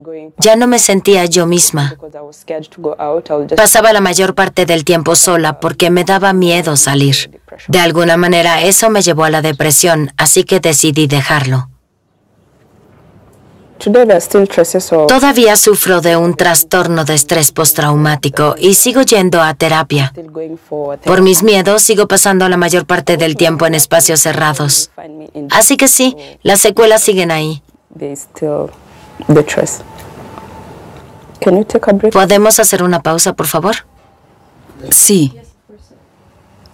Ya no me sentía yo misma. Pasaba la mayor parte del tiempo sola porque me daba miedo salir. De alguna manera eso me llevó a la depresión, así que decidí dejarlo. Todavía sufro de un trastorno de estrés postraumático y sigo yendo a terapia. Por mis miedos sigo pasando la mayor parte del tiempo en espacios cerrados. Así que sí, las secuelas siguen ahí. ¿Podemos hacer una pausa, por favor? Sí.